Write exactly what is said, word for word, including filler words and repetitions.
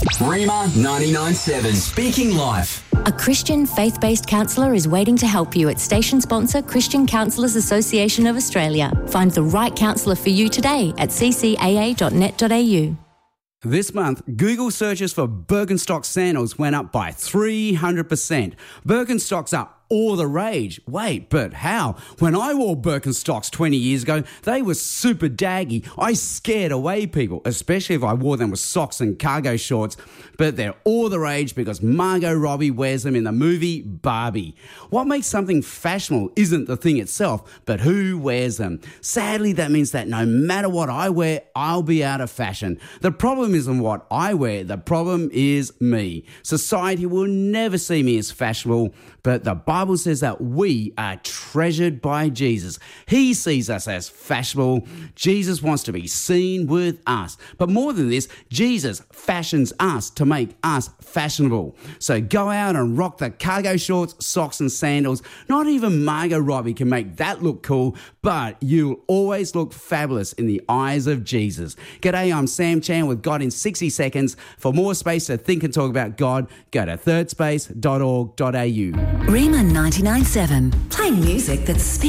Rima ninety-nine seven. Speaking Life. A Christian faith-based counsellor is waiting to help you at station sponsor Christian Counsellors Association of Australia. Find the right counsellor for you today at c c a a dot net dot a u. This month, Google searches for Birkenstock sandals went up by three hundred percent. Birkenstocks are all the rage. Wait, but how? When I wore Birkenstocks twenty years ago, they were super daggy. I scared away people, especially if I wore them with socks and cargo shorts. But they're all the rage because Margot Robbie wears them in the movie Barbie. What makes something fashionable isn't the thing itself, but who wears them. Sadly, that means that no matter what I wear, I'll be out of fashion. The problem isn't what I wear, the problem is me. Society will never see me as fashionable, but the Bible says that we are treasured by Jesus. He sees us as fashionable. Jesus wants to be seen with us. But more than this, Jesus fashions us to make us fashionable. So go out and rock the cargo shorts, socks and sandals. Not even Margot Robbie can make that look cool, but you'll always look fabulous in the eyes of Jesus. G'day, I'm Sam Chan with God in sixty seconds. For more space to think and talk about God, go to third space dot org dot a u. Rima ninety-nine seven, playing music that speaks.